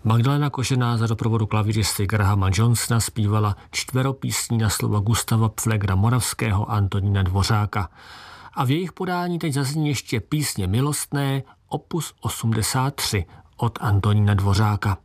Magdalena Kožená za doprovodu klavíristy Grahama Johnsona zpívala 4 písní na slova Gustava Pflegera Moravského a Antonína Dvořáka. A v jejich podání teď zazní ještě písně milostné opus 83 od Antonína Dvořáka.